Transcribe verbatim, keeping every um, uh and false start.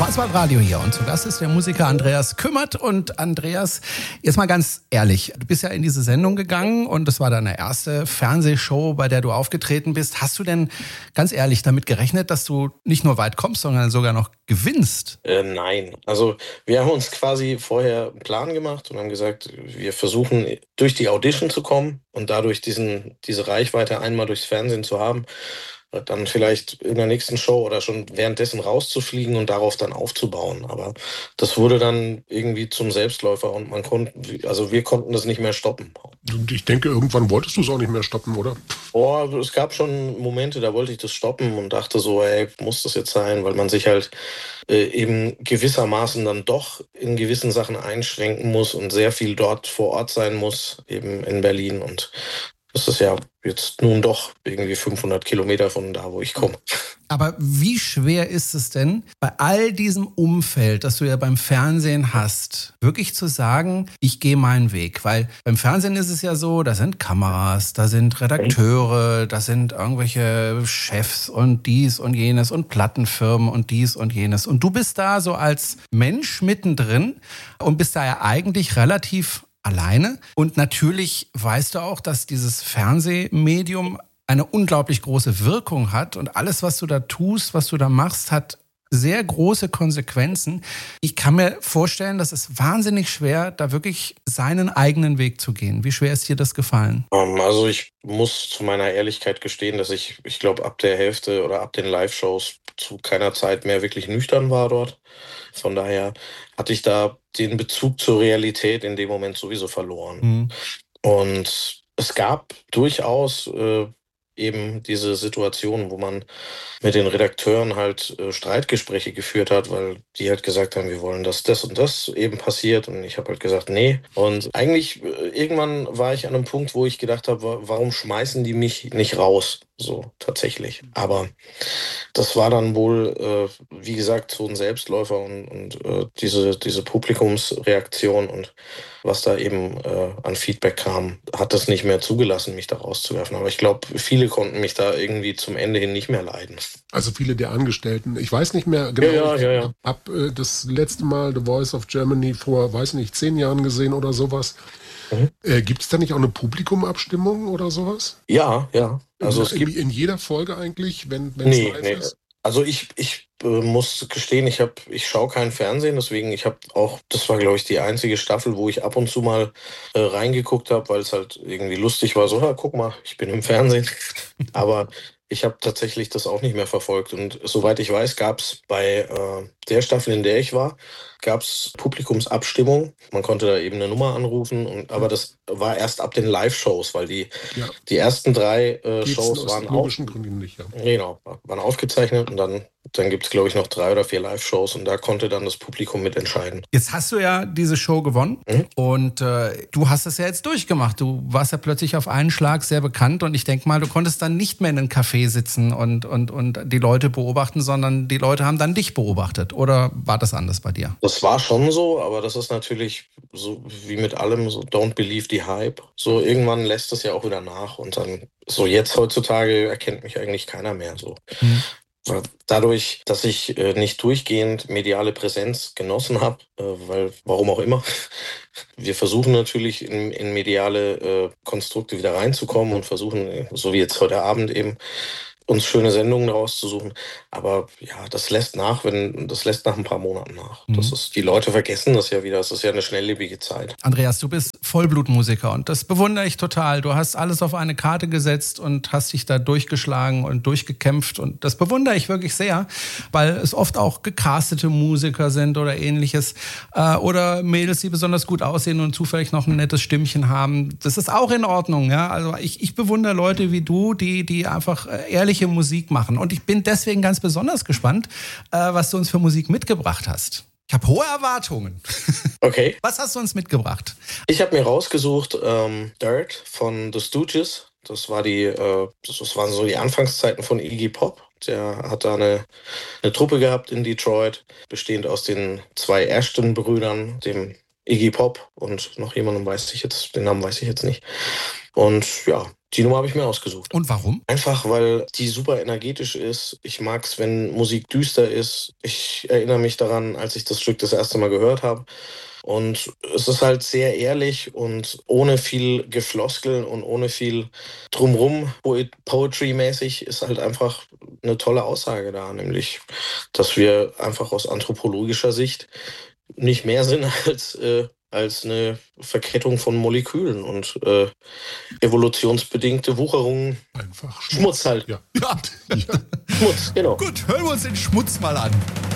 Schwarzwaldradio hier und zu Gast ist der Musiker Andreas Kümmert. Und Andreas, jetzt mal ganz ehrlich, du bist ja in diese Sendung gegangen und das war deine erste Fernsehshow, bei der du aufgetreten bist. Hast du denn ganz ehrlich damit gerechnet, dass du nicht nur weit kommst, sondern sogar noch gewinnst? Äh, nein, also wir haben uns quasi vorher einen Plan gemacht und haben gesagt, wir versuchen durch die Audition zu kommen und dadurch diesen, diese Reichweite einmal durchs Fernsehen zu haben, dann vielleicht in der nächsten Show oder schon währenddessen rauszufliegen und darauf dann aufzubauen. Aber das wurde dann irgendwie zum Selbstläufer und man konnte, also wir konnten das nicht mehr stoppen. Und ich denke, irgendwann wolltest du es auch nicht mehr stoppen, oder? Oh, es gab schon Momente, da wollte ich das stoppen und dachte so, ey, muss das jetzt sein, weil man sich halt äh, eben gewissermaßen dann doch in gewissen Sachen einschränken muss und sehr viel dort vor Ort sein muss, eben in Berlin. Und das ist ja jetzt nun doch irgendwie fünfhundert Kilometer von da, wo ich komme. Aber wie schwer ist es denn, bei all diesem Umfeld, das du ja beim Fernsehen hast, wirklich zu sagen, ich gehe meinen Weg? Weil beim Fernsehen ist es ja so, da sind Kameras, da sind Redakteure, da sind irgendwelche Chefs und dies und jenes und Plattenfirmen und dies und jenes. Und du bist da so als Mensch mittendrin und bist da ja eigentlich relativ alleine. Und natürlich weißt du auch, dass dieses Fernsehmedium eine unglaublich große Wirkung hat und alles, was du da tust, was du da machst, hat sehr große Konsequenzen. Ich kann mir vorstellen, das ist wahnsinnig schwer, da wirklich seinen eigenen Weg zu gehen. Wie schwer ist dir das gefallen? Um, also ich muss zu meiner Ehrlichkeit gestehen, dass ich, ich glaube, ab der Hälfte oder ab den Live-Shows zu keiner Zeit mehr wirklich nüchtern war dort. Von daher hatte ich da den Bezug zur Realität in dem Moment sowieso verloren. Mhm. Und es gab durchaus äh, eben diese Situation, wo man mit den Redakteuren halt äh, Streitgespräche geführt hat, weil die halt gesagt haben, wir wollen, dass das und das eben passiert. Und ich habe halt gesagt, nee. Und eigentlich äh, irgendwann war ich an einem Punkt, wo ich gedacht habe, warum schmeißen die mich nicht raus? So tatsächlich. Aber das war dann wohl, äh, wie gesagt, so ein Selbstläufer und, und äh, diese, diese Publikumsreaktion und was da eben äh, an Feedback kam, hat das nicht mehr zugelassen, mich da rauszuwerfen. Aber ich glaube, viele konnten mich da irgendwie zum Ende hin nicht mehr leiden. Also viele der Angestellten. Ich weiß nicht mehr genau. Ja, ja, ja, ja. Ich habe äh, das letzte Mal The Voice of Germany vor, weiß nicht, zehn Jahren gesehen oder sowas. Mhm. Äh, gibt es da nicht auch eine Publikumabstimmung oder sowas? Ja, ja. Also in, es gibt in jeder Folge eigentlich, wenn es nee, live nee. ist? Also ich, ich äh, muss gestehen, ich habe, ich schaue kein Fernsehen, deswegen ich habe auch, das war glaube ich die einzige Staffel, wo ich ab und zu mal äh, reingeguckt habe, weil es halt irgendwie lustig war, so, ha, guck mal, ich bin im Fernsehen. Aber ich habe tatsächlich das auch nicht mehr verfolgt und soweit ich weiß, gab es bei äh, der Staffel, in der ich war, gab es Publikumsabstimmung. Man konnte da eben eine Nummer anrufen, und, aber das war erst ab den Live-Shows, weil die, Ja. die ersten drei äh, Geht's Shows aus waren auch, logischen Gründen nicht, ja. genau, waren aufgezeichnet und dann, dann gibt es, glaube ich, noch drei oder vier Live-Shows und da konnte dann das Publikum mitentscheiden. Jetzt hast du ja diese Show gewonnen mhm. und äh, du hast es ja jetzt durchgemacht. Du warst ja plötzlich auf einen Schlag sehr bekannt und ich denke mal, du konntest dann nicht mehr in einem Café sitzen und, und, und die Leute beobachten, sondern die Leute haben dann dich beobachtet. Oder war das anders bei dir? Das war schon so, aber das ist natürlich so wie mit allem, so don't believe the hype. So irgendwann lässt es ja auch wieder nach und dann, so jetzt heutzutage erkennt mich eigentlich keiner mehr so. Mhm. Dadurch, dass ich äh, nicht durchgehend mediale Präsenz genossen habe, äh, weil, warum auch immer, wir versuchen natürlich in, in mediale äh, Konstrukte wieder reinzukommen und versuchen, so wie jetzt heute Abend eben, uns schöne Sendungen rauszusuchen. Aber ja, das lässt nach, wenn das lässt nach ein paar Monaten nach. Mhm. Das ist, die Leute vergessen das ja wieder. Das ist ja eine schnelllebige Zeit. Andreas, du bist Vollblutmusiker und das bewundere ich total. Du hast alles auf eine Karte gesetzt und hast dich da durchgeschlagen und durchgekämpft und das bewundere ich wirklich sehr, weil es oft auch gecastete Musiker sind oder ähnliches äh, oder Mädels, die besonders gut aussehen und zufällig noch ein nettes Stimmchen haben. Das ist auch in Ordnung, ja. Also ich, ich bewundere Leute wie du, die, die einfach ehrlich Musik machen. Und ich bin deswegen ganz besonders gespannt, äh, was du uns für Musik mitgebracht hast. Ich habe hohe Erwartungen. Okay. Was hast du uns mitgebracht? Ich habe mir rausgesucht ähm, Dirt von The Stooges. Das war die, äh, das waren so die Anfangszeiten von Iggy Pop. Der hat da eine, eine Truppe gehabt in Detroit, bestehend aus den zwei Ashton-Brüdern, dem Iggy Pop und noch jemandem weiß ich jetzt, den Namen weiß ich jetzt nicht. Und ja, Die Nummer habe ich mir ausgesucht. Und warum? Einfach, weil die super energetisch ist. Ich mag es, wenn Musik düster ist. Ich erinnere mich daran, als ich das Stück das erste Mal gehört habe. Und es ist halt sehr ehrlich und ohne viel Gefloskel und ohne viel Drumrum, Poetry-mäßig, ist halt einfach eine tolle Aussage da. Nämlich, dass wir einfach aus anthropologischer Sicht nicht mehr sind als, äh, als eine Verkettung von Molekülen und äh, evolutionsbedingte Wucherungen. Einfach Schmutz halt. Ja. Ja. Ja. Schmutz, genau. Gut, hören wir uns den Schmutz mal an.